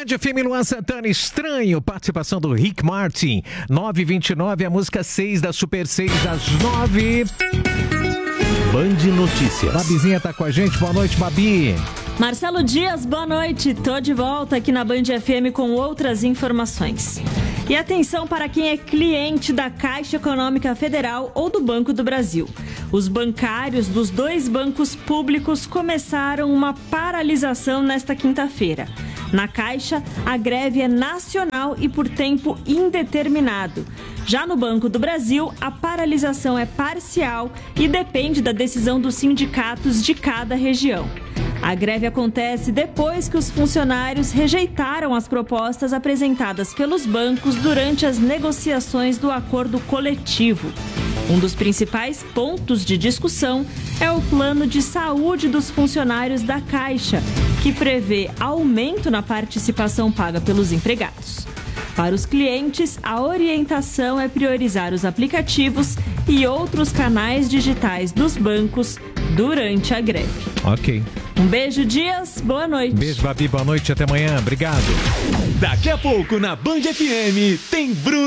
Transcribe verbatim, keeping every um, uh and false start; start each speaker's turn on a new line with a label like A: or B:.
A: Band F M, Luan Santana, Estranho, participação do Rick Martin. nove e vinte e nove, a música seis da Super seis às nove. Band Notícias. Babizinha tá com a gente, boa noite, Babi.
B: Marcelo Dias, boa noite. Tô de volta aqui na Band F M com outras informações. E atenção para quem é cliente da Caixa Econômica Federal ou do Banco do Brasil. Os bancários dos dois bancos públicos começaram uma paralisação nesta quinta-feira. Na Caixa, a greve é nacional e por tempo indeterminado. Já no Banco do Brasil, a paralisação é parcial e depende da decisão dos sindicatos de cada região. A greve acontece depois que os funcionários rejeitaram as propostas apresentadas pelos bancos durante as negociações do acordo coletivo. Um dos principais pontos de discussão é o plano de saúde dos funcionários da Caixa, que prevê aumento na participação paga pelos empregados. Para os clientes, a orientação é priorizar os aplicativos e outros canais digitais dos bancos durante a greve.
A: Ok.
B: Um beijo, Dias. Boa noite.
A: Beijo, Babi. Boa noite. Até amanhã. Obrigado.
C: Daqui a pouco na Band F M tem Bruno.